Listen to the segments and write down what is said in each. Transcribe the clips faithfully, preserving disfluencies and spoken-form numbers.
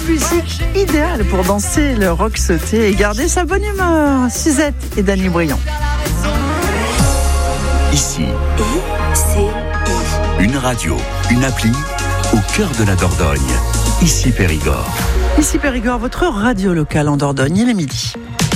Musique idéale pour danser le rock sauté et garder sa bonne humeur. Suzette et Dany Briand. Ici, I C I. Une radio, une appli au cœur de la Dordogne. Ici Périgord. Ici Périgord, votre radio locale en Dordogne, il est midi.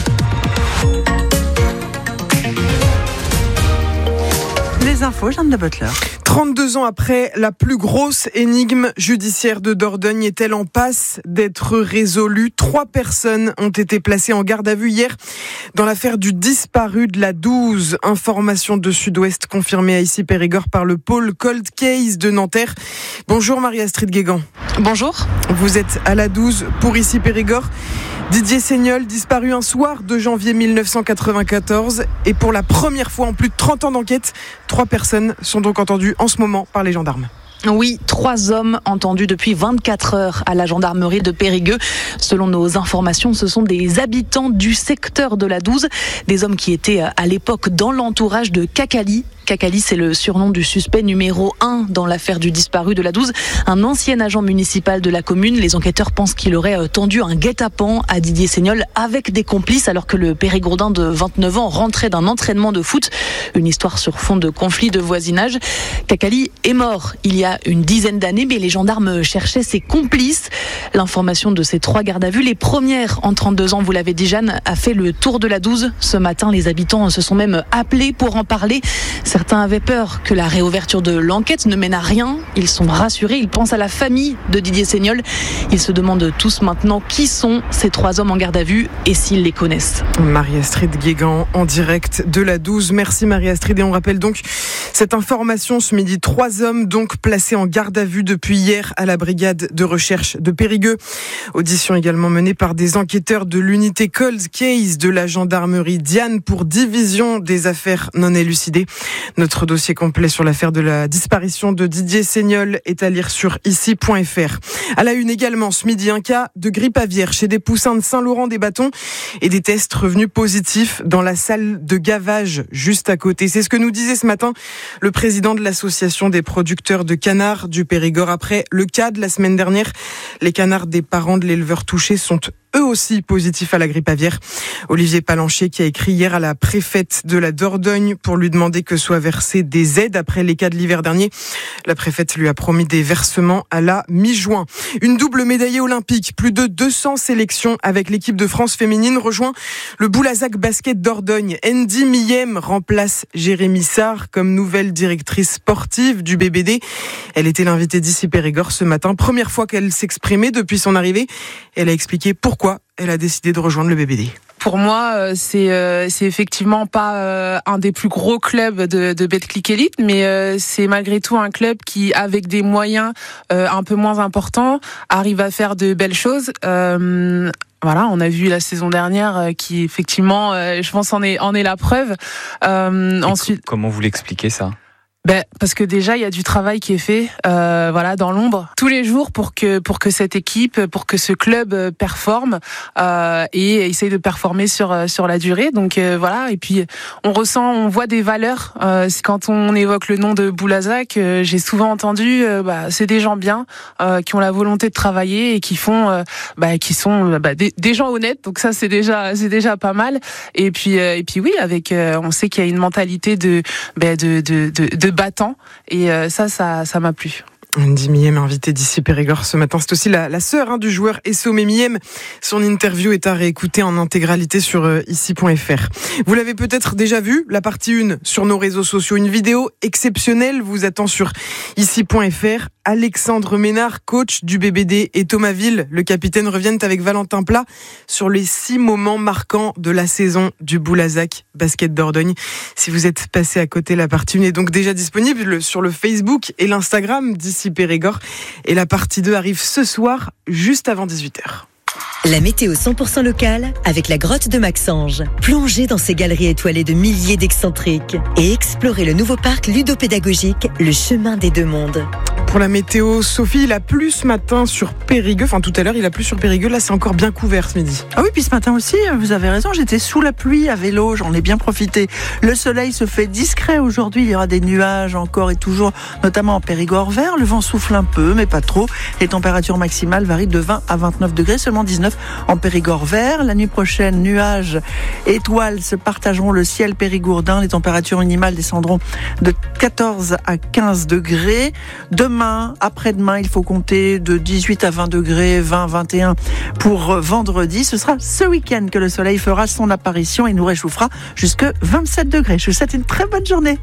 Les infos, Jeanne de Butler. trente-deux ans après, la plus grosse énigme judiciaire de Dordogne est-elle en passe d'être résolue? Trois personnes ont été placées en garde à vue hier dans l'affaire du disparu de la douze. Information de Sud-Ouest confirmée à Ici Périgord par le pôle Cold Case de Nanterre. Bonjour Marie-Astrid Guégan. Bonjour. Vous êtes à la douze pour Ici Périgord. Didier Seignol, disparu un soir de janvier mille neuf cent quatre-vingt-quatorze. Et pour la première fois en plus de trente ans d'enquête, trois personnes sont donc entendues en ce moment par les gendarmes. Oui, trois hommes entendus depuis vingt-quatre heures à la gendarmerie de Périgueux. Selon nos informations, ce sont des habitants du secteur de la douze, des hommes qui étaient à l'époque dans l'entourage de Kakali. Kakali, c'est le surnom du suspect numéro un dans l'affaire du disparu de la douze, un ancien agent municipal de la commune. Les enquêteurs pensent qu'il aurait tendu un guet-apens à Didier Seignol avec des complices alors que le Périgourdin de vingt-neuf ans rentrait d'un entraînement de foot. Une histoire sur fond de conflit de voisinage. Kakali est mort il y a une dizaine d'années, mais les gendarmes cherchaient ses complices. L'information de ces trois gardes à vue, les premières en trente-deux ans, vous l'avez dit Jeanne, a fait le tour de la douze. Ce matin, les habitants se sont même appelés pour en parler. Certains avaient peur que la réouverture de l'enquête ne mène à rien. Ils sont rassurés, ils pensent à la famille de Didier Seignol. Ils se demandent tous maintenant qui sont ces trois hommes en garde à vue et s'ils les connaissent. Marie-Astrid Guégan en direct de la douze. Merci Marie-Astrid. Et on rappelle donc cette information ce midi. Trois hommes donc placés en garde à vue depuis hier à la brigade de recherche de Périgueux. Audition également menée par des enquêteurs de l'unité Cold Case de la gendarmerie Diane pour division des affaires non élucidées. Notre dossier complet sur l'affaire de la disparition de Didier Seignol est à lire sur ici point f r. À la une également ce midi, un cas de grippe aviaire chez des poussins de Saint-Laurent-des-Bâtons et des tests revenus positifs dans la salle de gavage juste à côté. C'est ce que nous disait ce matin le président de l'association des producteurs de canards du Périgord. Après le cas de la semaine dernière, les canards des parents de l'éleveur touché sont eux aussi positifs à la grippe aviaire. Olivier Palancher qui a écrit hier à la préfète de la Dordogne pour lui demander que soient versées des aides après les cas de l'hiver dernier. La préfète lui a promis des versements à la mi-juin. Une double médaillée olympique, plus de deux cents sélections avec l'équipe de France féminine rejoint le Boulazac Basket Dordogne. Andy Miyem remplace Jérémy Sarr comme nouvelle directrice sportive du B B D. Elle était l'invitée d'Ici Périgord ce matin. Première fois qu'elle s'exprimait depuis son arrivée. Elle a expliqué pourquoi elle a décidé de rejoindre le B B D. Pour moi, c'est euh, c'est effectivement pas euh, un des plus gros clubs de, de Betclic Elite, mais euh, c'est malgré tout un club qui, avec des moyens euh, un peu moins importants, arrive à faire de belles choses. Euh, Voilà, on a vu la saison dernière euh, qui effectivement, euh, je pense, en est en est la preuve. Euh, ensuite, comment vous l'expliquez ça? Ben parce que déjà il y a du travail qui est fait, euh, voilà, dans l'ombre tous les jours pour que pour que cette équipe, pour que ce club performe euh, et essaye de performer sur sur la durée. Donc euh, voilà, et puis on ressent, on voit des valeurs. Euh, quand on évoque le nom de Boulazac, euh, j'ai souvent entendu, euh, bah, c'est des gens bien, euh, qui ont la volonté de travailler et qui font, euh, bah, qui sont bah, des, des gens honnêtes. Donc ça c'est déjà c'est déjà pas mal. Et puis euh, et puis oui, avec, euh, on sait qu'il y a une mentalité de bah, de de de, de battant et euh, ça, ça, ça m'a plu. Andy Miyem, invité d'Ici Périgord ce matin. C'est aussi la, la sœur hein, du joueur Essomé Miyem. Son interview est à réécouter en intégralité sur euh, ici point f r. Vous l'avez peut-être déjà vu, la partie un sur nos réseaux sociaux. Une vidéo exceptionnelle vous attend sur ici point f r. Alexandre Ménard, coach du B B D, et Thomas Ville, le capitaine, reviennent avec Valentin Plat sur les six moments marquants de la saison du Boulazac Basket Dordogne. Si vous êtes passé à côté, la partie un est donc déjà disponible sur le Facebook et l'Instagram d'Ici Périgord. Et la partie deux arrive ce soir, juste avant dix-huit heures. La météo cent pour cent locale avec la grotte de Maxange. Plongez dans ces galeries étoilées de milliers d'excentriques et explorez le nouveau parc ludopédagogique Le Chemin des Deux Mondes. Pour la météo, Sophie, il a plu ce matin sur Périgueux. Enfin, tout à l'heure, il a plu sur Périgueux. Là, c'est encore bien couvert ce midi. Ah oui, puis ce matin aussi, vous avez raison, j'étais sous la pluie à vélo, j'en ai bien profité. Le soleil se fait discret aujourd'hui, il y aura des nuages encore et toujours, notamment en Périgord vert. Le vent souffle un peu, mais pas trop. Les températures maximales varient de vingt à vingt-neuf degrés, seulement dix-neuf en Périgord vert. La nuit prochaine, nuages, étoiles se partageront le ciel périgourdin. Les températures minimales descendront de quatorze à quinze degrés. Demain, après-demain, il faut compter de dix-huit à vingt degrés, vingt, vingt et un pour vendredi. Ce sera ce week-end que le soleil fera son apparition et nous réchauffera jusque vingt-sept degrés. Je vous souhaite une très bonne journée.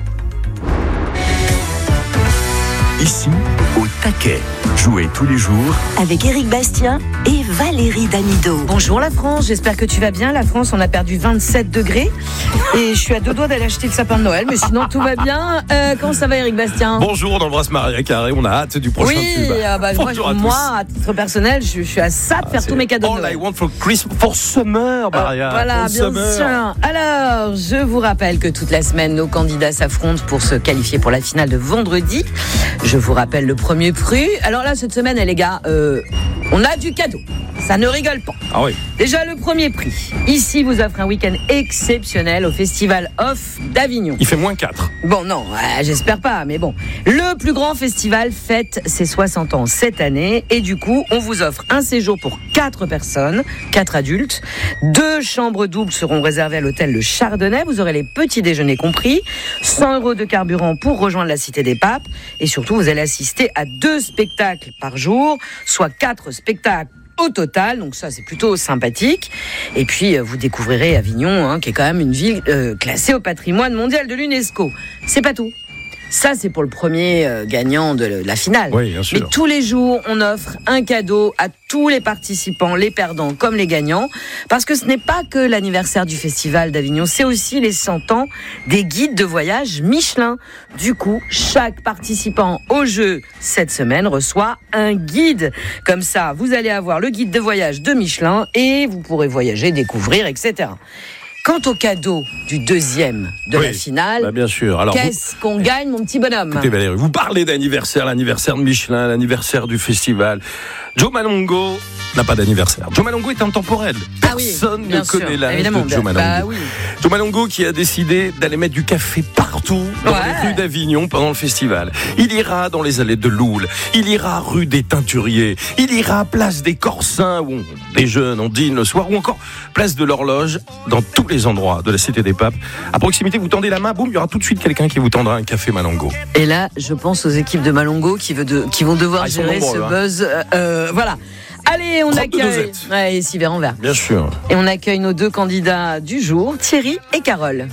Ici, au taquet. Jouez tous les jours avec Éric Bastien et Valérie Damido. Bonjour la France, j'espère que tu vas bien. La France, on a perdu vingt-sept degrés et je suis à deux doigts d'aller acheter le sapin de Noël, mais sinon tout va bien. Euh, comment ça va Éric Bastien ? Bonjour, on embrasse Maria Carré, on a hâte du prochain oui, tube. Euh, bah, moi, à moi à titre personnel, je, je suis à ça de faire ah, tous mes cadeaux de Noël. All I want for Christmas, for summer, Maria. Euh, voilà, for bien summer. sûr. Alors, je vous rappelle que toute la semaine, nos candidats s'affrontent pour se qualifier pour la finale de vendredi. Je vous rappelle le premier prix. Alors là, cette semaine, les gars, euh, on a du cadeau. Ça ne rigole pas. Ah oui. Déjà, le premier prix. Ici, vous offre un week-end exceptionnel au Festival Off d'Avignon. Il fait moins quatre. Bon, non, euh, j'espère pas, mais bon. Le plus grand festival fête ses soixante ans cette année. Et du coup, on vous offre un séjour pour quatre personnes, quatre adultes. Deux chambres doubles seront réservées à l'hôtel Le Chardonnay. Vous aurez les petits déjeuners compris. cent euros de carburant pour rejoindre la Cité des Papes. Et surtout, vous allez assister à deux spectacles par jour, soit quatre spectacles au total, donc ça c'est plutôt sympathique. Et puis vous découvrirez Avignon, hein, qui est quand même une ville euh, classée au patrimoine mondial de l'UNESCO. C'est pas tout. Ça, c'est pour le premier euh, gagnant de la finale. Oui, bien sûr. Mais tous les jours, on offre un cadeau à tous les participants, les perdants comme les gagnants. Parce que ce n'est pas que l'anniversaire du Festival d'Avignon, c'est aussi les cent ans des guides de voyage Michelin. Du coup, chaque participant au jeu cette semaine reçoit un guide. Comme ça, vous allez avoir le guide de voyage de Michelin et vous pourrez voyager, découvrir, et cetera. Quant au cadeau du deuxième de oui, la finale, bah bien sûr. Alors qu'est-ce vous... qu'on gagne, mon petit bonhomme ? Écoutez Valérie, vous parlez d'anniversaire, l'anniversaire de Michelin, l'anniversaire du festival. Joe Malongo n'a pas d'anniversaire. Joe Malongo est intemporel. Personne ah oui, ne connaît sûr, l'âge évidemment, de Joe Malongo. Bah oui. Joe Malongo qui a décidé d'aller mettre du café partout dans ouais. les rues d'Avignon pendant le festival. Il ira dans les allées de Loul, il ira rue des Teinturiers, il ira place des Corsins où on déjeune, on dîne le soir, ou encore place de l'Horloge, dans tous les endroits de la Cité des Papes. À proximité, vous tendez la main, boum, il y aura tout de suite quelqu'un qui vous tendra un café Malongo. Et là, je pense aux équipes de Malongo qui, veut de, qui vont devoir ah, gérer nombreux, ce hein. buzz. Euh, euh, voilà. Allez, on accueille. Ouais, et six verres en verre. Bien sûr. Et on accueille nos deux candidats du jour, Thierry et Carole.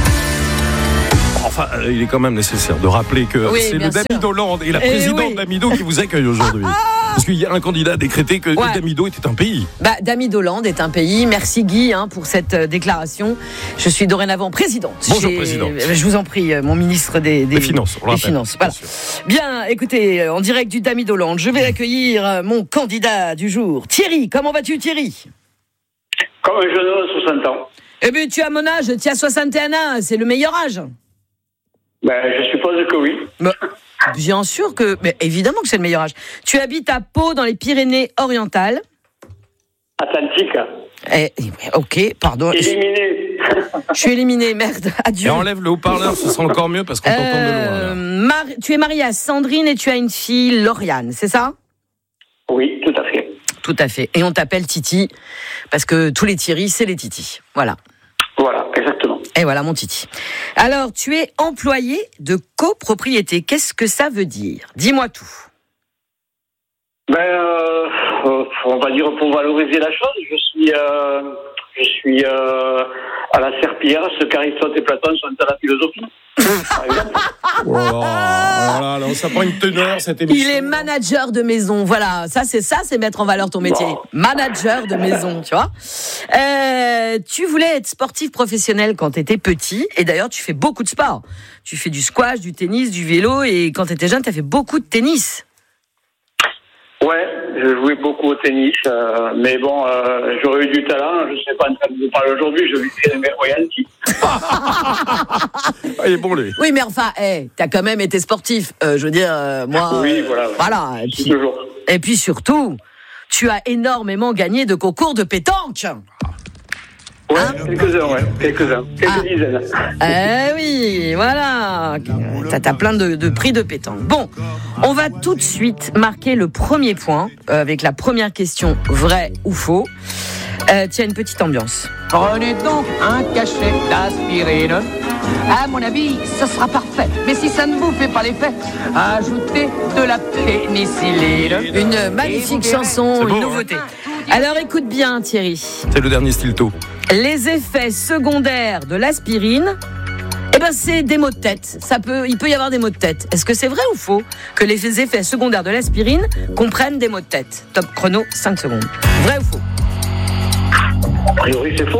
Enfin, euh, il est quand même nécessaire de rappeler que oui, c'est le Damido Land et la et présidente oui. Damido qui vous accueille aujourd'hui. Parce qu'il y a un candidat décrété que ouais. Damido était un pays. Bah, Damido Land est un pays. Merci Guy hein, pour cette euh, déclaration. Je suis dorénavant présidente. Bonjour J'ai... présidente. Je vous en prie, mon ministre des, des... des finances. On des finances. Voilà. Bien, écoutez, en direct du Damido Land, je vais accueillir mon candidat du jour, Thierry. Comment vas-tu, Thierry ? Comme un jeune homme de soixante ans. Eh bien, tu as mon âge, tu as soixante et un ans, c'est le meilleur âge. Ben, je suppose que oui. Mais, bien sûr que, mais évidemment que c'est le meilleur âge. Tu habites à Pau, dans les Pyrénées-Orientales. Atlantique. Eh, ok, pardon. Éliminé. Je suis éliminé, merde, adieu. Et enlève le haut-parleur, ce sera encore mieux parce qu'on euh, t'entend de loin. Mar- tu es mariée à Sandrine et tu as une fille, Lauriane, c'est ça ? Oui, tout à fait. Tout à fait. Et on t'appelle Titi, parce que tous les Thierry, c'est les Titi. Voilà. Voilà, exactement. Et voilà mon Titi. Alors, tu es employé de copropriété. Qu'est-ce que ça veut dire ? Dis-moi tout. Ben, euh, on va dire pour valoriser la chose, je suis, euh, je suis euh, à la serpillière, ce qu'Aristote et Platon sont à la philosophie. Oh là, là, là, ça prend une teneur cette émission. Il est manager de maison, voilà. Ça, c'est ça, c'est mettre en valeur ton métier. Wow. Manager de maison, tu vois. Euh, tu voulais être sportif professionnel quand tu étais petit, et d'ailleurs, tu fais beaucoup de sport. Tu fais du squash, du tennis, du vélo, et quand tu étais jeune, tu as fait beaucoup de tennis. Ouais, je jouais beaucoup au tennis, euh, mais bon, euh, j'aurais eu du talent. Je ne sais pas en train de vous parler aujourd'hui, je vivrai mes royalties. Ah, il est bon, lui. Oui, mais enfin, hey, t'as quand même été sportif. Euh, je veux dire, euh, moi. Oui, voilà. Ouais. Voilà. Et puis, toujours. et puis surtout, tu as énormément gagné de concours de pétanque. Ouais, hein quelques-uns, ouais, quelques-uns, quelques ah. dizaines. Eh oui, voilà. T'as, t'as plein de, de prix de pétanque. Bon, on va tout de suite marquer le premier point euh, avec la première question, vrai ou faux. Euh, tiens, une petite ambiance. Prenez donc un cachet d'aspirine. À mon avis, ça sera parfait. Mais si ça ne vous fait pas l'effet, ajoutez de la pénicilline. Une magnifique chanson, beau, une nouveauté. Hein. Alors écoute bien, Thierry. C'est le dernier Stilto. Les effets secondaires de l'aspirine, eh ben c'est des maux de tête. Ça peut, il peut y avoir des maux de tête. Est-ce que c'est vrai ou faux que les effets secondaires de l'aspirine comprennent des maux de tête? Top chrono, cinq secondes. Vrai ou faux? A priori, c'est faux.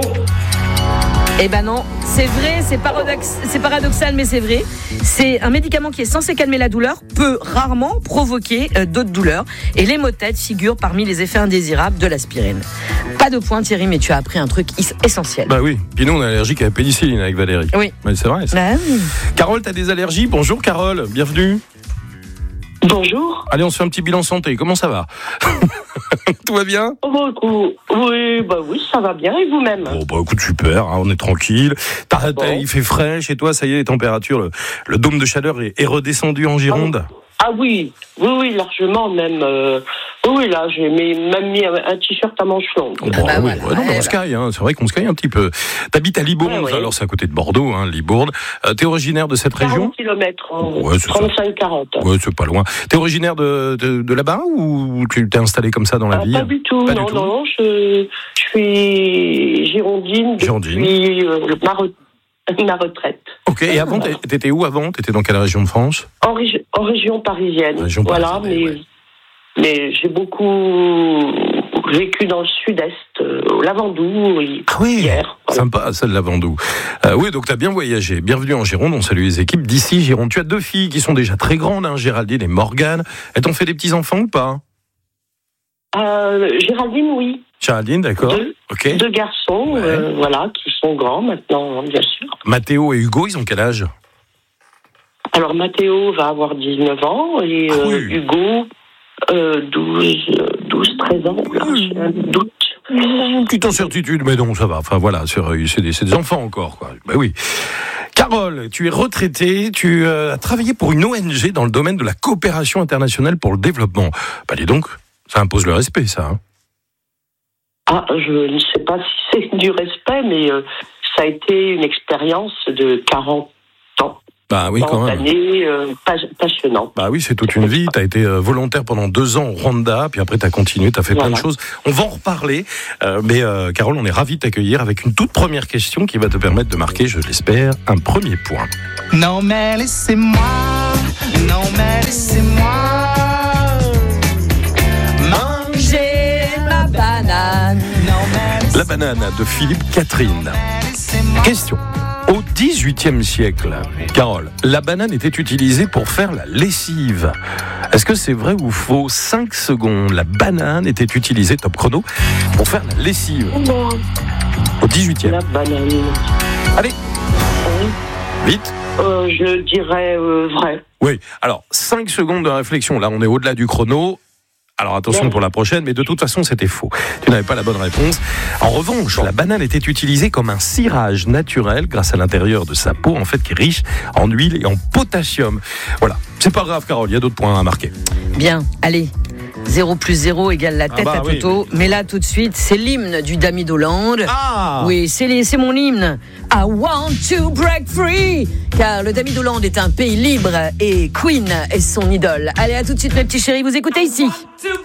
Eh ben non, c'est vrai, c'est, paradox, c'est paradoxal, mais c'est vrai. C'est un médicament qui est censé calmer la douleur, peut rarement provoquer euh, d'autres douleurs. Et les maux de tête figurent parmi les effets indésirables de l'aspirine. Pas de point, Thierry, mais tu as appris un truc is- essentiel. Bah oui, puis nous on est allergique à la pénicilline avec Valérie. Oui. Mais c'est vrai ça. Ah oui. Carole, t'as des allergies? Bonjour Carole, bienvenue. Bonjour. Allez, on se fait un petit bilan santé, comment ça va? Tout va bien? Oh, oui, bah oui, ça va bien, et vous-même? Bon, bah écoute, super, hein, on est tranquille. T'as, bon. t'as, il fait frais chez toi, ça y est, les températures, le, le dôme de chaleur est, est redescendu en Gironde? Ah oui, oui, oui, largement, même. Euh, oui, là, j'ai mis, même mis un, un t-shirt à manches longues. Oh, bon, bah, oui, voilà. ouais, non, Ouais, on se caille, hein, c'est vrai qu'on se caille un petit peu. T'habites à Libourne, Ouais, ouais. alors c'est à côté de Bordeaux, hein, Libourne. Euh, t'es originaire de cette région? quarante kilomètres, Ouais, c'est ça. trente-cinq quarante. Ouais, c'est pas loin. T'es originaire de, de, de là-bas ou tu t'es installé comme ça dans la Ah, ville? pas du tout, Pas non, du tout. non, je, je suis girondine depuis Girondine. euh, ma, re- ma retraite. Ok, et avant, t'é- t'étais où avant? T'étais dans quelle région de France? En, régi- en région parisienne. Région voilà, parisienne, mais, ouais. mais j'ai beaucoup vécu dans le sud-est, euh, au Lavandou, hi- Ah oui, hier. Voilà. sympa, celle de Lavandou. Euh, oui, donc t'as bien voyagé. Bienvenue en Gironde, on salue les équipes d'ici Gironde. Tu as deux filles qui sont déjà très grandes, hein, Géraldine et Morgane. Elles t'ont fait des petits-enfants ou pas? Euh, Géraldine, oui. Géraldine, d'accord. Deux, Ok. deux garçons, Ouais. euh, voilà, qui sont grands maintenant, bien sûr. Mathéo et Hugo, ils ont quel âge? Alors, Mathéo va avoir dix-neuf ans et Ah euh, oui. Hugo, euh, douze, treize ans. Là, j'ai un doute. Petite incertitude, mais non, ça va. Enfin voilà, c'est, c'est, des, c'est des enfants encore, quoi. Ben oui. Carole, tu es retraitée, tu euh, as travaillé pour une O N G dans le domaine de la coopération internationale pour le développement. Bah dis donc, ça impose le respect, ça. Hein. Ah, je ne sais pas si c'est du respect, mais euh, ça a été une expérience de quarante ans. Bah oui, quand même. Année, euh, passionnante. Bah oui, c'est toute une vie. Tu as été volontaire pendant deux ans au Rwanda, puis après tu as continué, tu as fait Voilà. plein de choses. On va en reparler. Euh, mais euh, Carole, on est ravis de t'accueillir avec une toute première question qui va te permettre de marquer, je l'espère, un premier point. Non mais laissez-moi, non mais laissez-moi manger ma banane. Non mais La banane de Philippe Catherine. Question. Au dix-huitième siècle, Carole, la banane était utilisée pour faire la lessive. Est-ce que c'est vrai ou faux? cinq secondes, la banane était utilisée, top chrono, pour faire la lessive. Oh, Au dix-huitième. la banane. Allez, Oui. vite. Euh, je dirais euh, vrai. Oui, alors cinq secondes de réflexion. Là, on est au-delà du chrono. Alors attention pour la prochaine, mais de toute façon, c'était faux. Tu n'avais pas la bonne réponse. En revanche, la banane était utilisée comme un cirage naturel grâce à l'intérieur de sa peau, en fait, qui est riche en huile et en potassium. Voilà. C'est pas grave, Carole, il y a d'autres points à marquer. Bien, allez. zéro plus zéro égale la tête Ah bah à oui, Toto. oui. Mais là, tout de suite, c'est l'hymne du Dami d'Hollande. Ah Oui, c'est, les, c'est mon hymne. I want to break free. Car le Dami d'Hollande est un pays libre et Queen est son idole. Allez, à tout de suite, mes petits chéris. Vous écoutez ici.